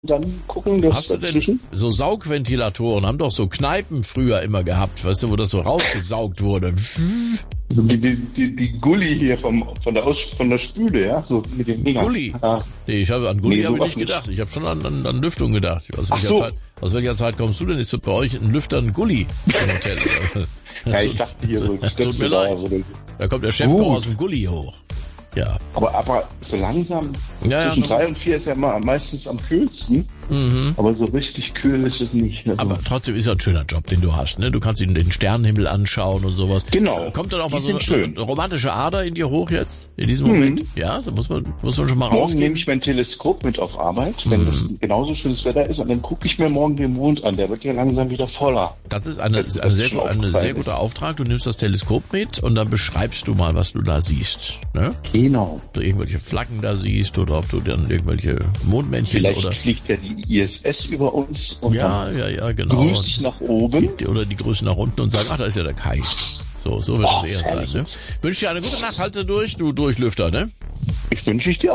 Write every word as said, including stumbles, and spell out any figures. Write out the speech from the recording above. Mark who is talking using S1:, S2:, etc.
S1: dann gucken, dass
S2: Hast du
S1: dazwischen...
S2: denn so Saugventilatoren, haben doch so Kneipen früher immer gehabt, weißt du, wo das so rausgesaugt wurde.
S1: Die, die, die, die Gulli hier vom, von, der Aus, von der Spüle, ja, so mit den Dingern.
S2: Gulli?
S1: Ah.
S2: Nee, ich habe an Gulli
S1: Nee,
S2: habe ich
S1: sowas
S2: nicht
S1: nicht.
S2: gedacht. Ich habe schon an, an, an Lüftung gedacht. Aus
S1: Ach
S2: welcher,
S1: so.
S2: Zeit, aus welcher Zeit kommst du denn? Ist das bei euch ein Lüfter ein Gulli im Hotel?
S1: Ja, ich dachte hier so,
S2: Tut mir
S1: Stöpsel da,
S2: leid.
S1: so eine-
S2: Da kommt der Chef
S1: Gut.
S2: noch aus dem Gulli hoch. Ja.
S1: aber, aber so langsam,
S2: Ja, ja,
S1: zwischen
S2: no-
S1: drei und vier ist ja mal meistens am kühlsten,
S2: Mhm.
S1: aber so richtig kühl ist es nicht. Also,
S2: Aber trotzdem ist ja ein schöner Job, den du hast, ne? Du kannst ihn den Sternenhimmel anschauen und sowas.
S1: Genau.
S2: Kommt dann auch
S1: Die
S2: mal so
S1: sind
S2: eine,
S1: schön.
S2: eine romantische Ader in dir hoch jetzt? In diesem Moment? Ja, da muss man, muss man schon mal
S1: morgen
S2: rausgehen.
S1: nehme ich mein Teleskop mit auf Arbeit, wenn
S2: Mhm.
S1: es genauso schönes Wetter ist, und dann gucke ich mir morgen den Mond an. Der wird ja langsam wieder voller.
S2: Das ist eine,
S1: Das
S2: ist eine, sehr,
S1: schon
S2: gu- eine
S1: aufgefallen
S2: sehr guter
S1: ist.
S2: Auftrag. Du nimmst das Teleskop mit und dann beschreibst du mal, was du da siehst. Ne?
S1: Genau.
S2: Ob du irgendwelche Flaggen da siehst oder ob du dann irgendwelche Mondmännchen
S1: Vielleicht
S2: oder...
S1: fliegt ja die I S S über uns und
S2: Ja,
S1: dann
S2: ja, ja, genau.
S1: grüße ich nach oben.
S2: Die- Oder die grüßen nach unten und sagen, ach, da ist ja der Kai. So, so wird
S1: Oh,
S2: es eher
S1: herrlich.
S2: sein. Ne? Wünsche dir eine gute Nacht, halte durch, du Durchlüfter, ne?
S1: Ich wünsche ich dir